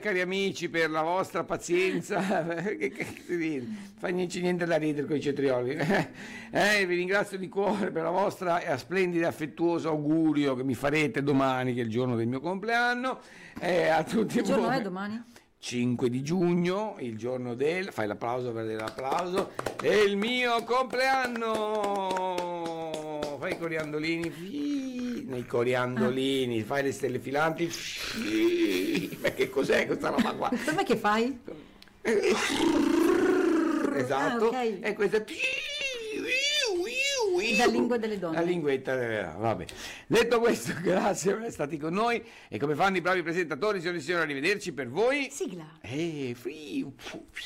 cari amici, per la vostra pazienza. Fa niente da ridere con i cetrioli. Vi ringrazio di cuore per la vostra splendida e affettuosa augurio che mi farete domani, che è il giorno del mio compleanno. A tutti Che giorno voi. è domani? 5 di giugno, il giorno del... Fai l'applauso per l'applauso. È il mio compleanno! Fai i coriandolini, nei coriandolini, fai le stelle filanti. Ma che cos'è questa roba qua? Com'è che fai? Esatto, ok. e questa... La lingua delle donne. La linguetta, vabbè. Detto questo, grazie per essere stati con noi e come fanno i bravi presentatori, signore e signori, arrivederci per voi. Sigla. Free.